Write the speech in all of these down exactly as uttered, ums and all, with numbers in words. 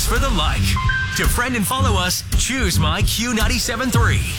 Thanks for the like. To friend and follow us, choose My Q ninety-seven point three.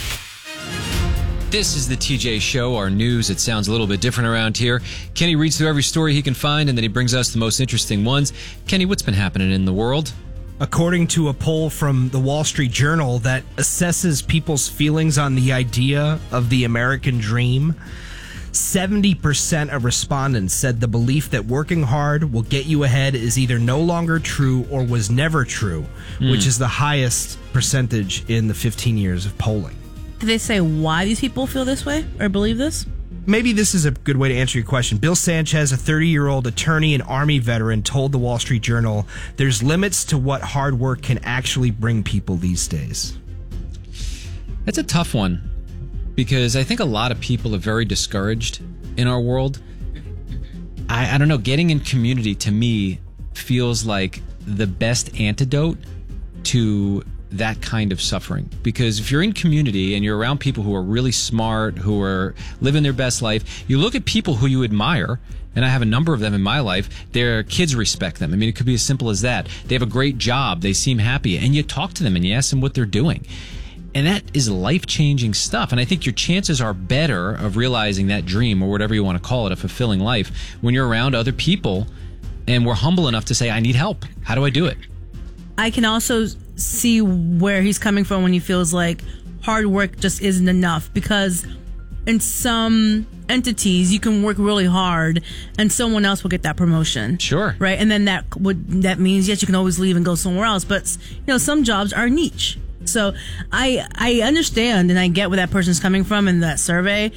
This is the T J Show, our news. It sounds a little bit different around here. Kenny reads through every story he can find, and then he brings us the most interesting ones. Kenny, what's been happening in the world? According to a poll from the Wall Street Journal that assesses people's feelings on the idea of the American dream, seventy percent of respondents said the belief that working hard will get you ahead is either no longer true or was never true, mm. which is the highest percentage in the fifteen years of polling. Did they say why these people feel this way or believe this? Maybe this is a good way to answer your question. Bill Sanchez, a thirty-year-old attorney and Army veteran, told the Wall Street Journal there's limits to what hard work can actually bring people these days. That's a tough one because I think a lot of people are very discouraged in our world. I, I don't know, getting in community to me feels like the best antidote to that kind of suffering, because if you're in community and you're around people who are really smart, who are living their best life, you look at people who you admire, and I have a number of them in my life. Their kids respect them. I mean, it could be as simple as that. They have a great job, they seem happy, and you talk to them and you ask them what they're doing, and that is life-changing stuff. And I think your chances are better of realizing that dream, or whatever you want to call it, a fulfilling life, when you're around other people and we're humble enough to say, I need help. How do I do it? I can also see where he's coming from when he feels like hard work just isn't enough, because in some entities you can work really hard and someone else will get that promotion. Sure. Right? And then that would that means yes, you can always leave and go somewhere else, but you know, some jobs are niche. So I I understand and I get where that person's coming from in that survey.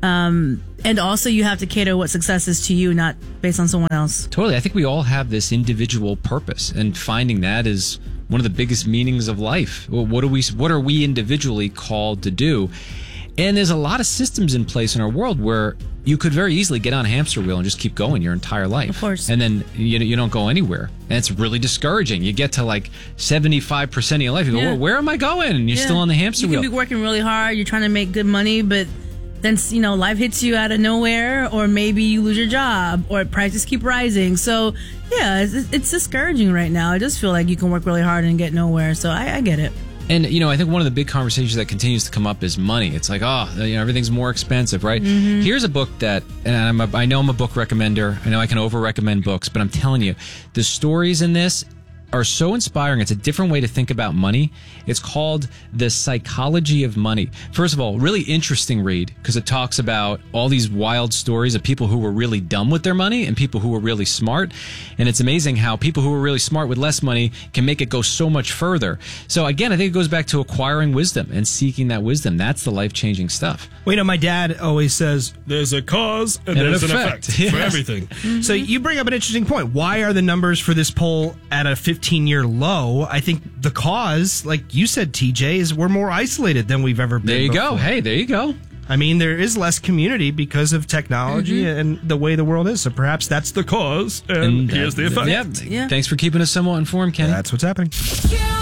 Um, and also you have to cater what success is to you, not based on someone else. Totally. I think we all have this individual purpose, and finding that is one of the biggest meanings of life. Well, what are we, what are we individually called to do? And there's a lot of systems in place in our world where you could very easily get on a hamster wheel and just keep going your entire life. Of course. And then you you don't go anywhere. And it's really discouraging. You get to like seventy-five percent of your life. You go, Yeah. well, where am I going? And you're Yeah. still on the hamster you wheel. You can be working really hard. You're trying to make good money, but then, you know, life hits you out of nowhere, or maybe you lose your job, or prices keep rising. So, yeah, it's, it's discouraging right now. I just feel like you can work really hard and get nowhere. So I, I get it. And, you know, I think one of the big conversations that continues to come up is money. It's like, oh, you know, everything's more expensive, right? Mm-hmm. Here's a book that, and I'm a, I know I'm a book recommender. I know I can over-recommend books, but I'm telling you, the stories in this are so inspiring. It's a different way to think about money. It's called The Psychology of Money. First of all, really interesting read, because it talks about all these wild stories of people who were really dumb with their money and people who were really smart. And it's amazing how people who are really smart with less money can make it go so much further. So again, I think it goes back to acquiring wisdom and seeking that wisdom. That's the life-changing stuff. Well, you know, my dad always says, there's a cause and, And an there's an effect. effect Yes. for everything. So you bring up an interesting point. Why are the numbers for this poll at a fifteen-year low? I think the cause, like you said, T J, is we're more isolated than we've ever been There you before. go. Hey, there you go. I mean, there is less community because of technology mm-hmm. and the way the world is. So perhaps that's the cause, and, And here's uh, the effect. Yeah. Yeah. Thanks for keeping us somewhat informed, Kenny. That's what's happening.